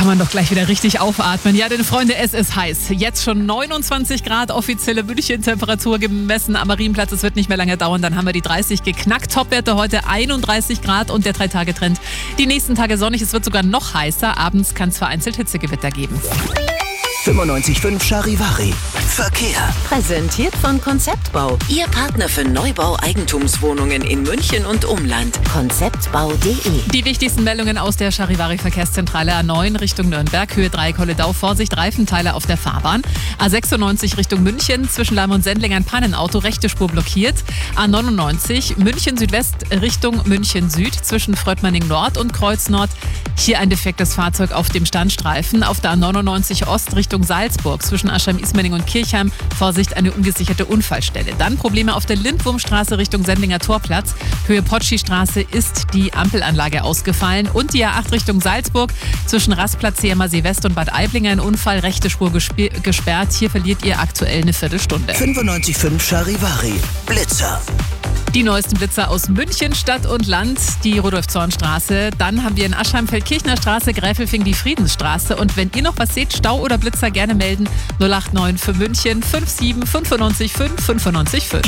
kann man doch gleich wieder richtig aufatmen. Ja, denn Freunde, es ist heiß. Jetzt schon 29 Grad, offizielle München-Temperatur gemessen am Marienplatz. Es wird nicht mehr lange dauern, dann haben wir die 30 geknackt. Topwerte heute 31 Grad und der 3-Tage-Trend. Die nächsten Tage sonnig, es wird sogar noch heißer. Abends kann es vereinzelt Hitzegewitter geben. 95.5 Charivari. Verkehr. Präsentiert von Konzeptbau. Ihr Partner für Neubau Eigentumswohnungen in München und Umland. Konzeptbau.de. Die wichtigsten Meldungen aus der Charivari-Verkehrszentrale A9 Richtung Nürnberg, Höhe 3 Kolledau, Vorsicht, Reifenteile auf der Fahrbahn. A96 Richtung München, zwischen Laim und Sendling ein Pannenauto, rechte Spur blockiert. A99 München Südwest Richtung München Süd, zwischen Fröttmanning Nord und Kreuz Nord. Hier ein defektes Fahrzeug auf dem Standstreifen. Auf der A99 Ost Richtung Salzburg, zwischen Aschheim-Ismaning und Kirchheim. Vorsicht, eine ungesicherte Unfallstelle. Dann Probleme auf der Lindwurmstraße Richtung Sendlinger Torplatz. Höhe Potschi-Straße ist die Ampelanlage ausgefallen. Und die A8 Richtung Salzburg, zwischen Rastplatz CMA-See West und Bad Aiblinger ein Unfall. Rechte Spur gesperrt. Hier verliert ihr aktuell eine Viertelstunde. 95.5 Charivari. Blitzer. Die neuesten Blitzer aus München, Stadt und Land, die Rudolf-Zorn-Straße. Dann haben wir in Aschheim Feldkirchner Straße, Gräfelfing die Friedensstraße. Und wenn ihr noch was seht, Stau oder Blitzer, gerne melden. 089 für München 57 95 5 95 5.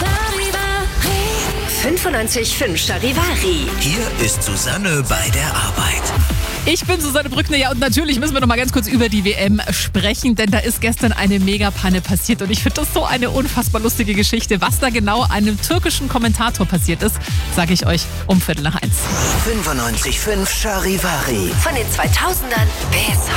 95.5 Charivari. Hier ist Susanne bei der Arbeit. Ich bin Susanne Brückner, ja, und natürlich müssen wir noch mal ganz kurz über die WM sprechen, denn da ist gestern eine Megapanne passiert und ich finde das so eine unfassbar lustige Geschichte. Was da genau einem türkischen Kommentator passiert ist, sage ich euch um 1:45. 95.5 Charivari. Von den 2000ern bis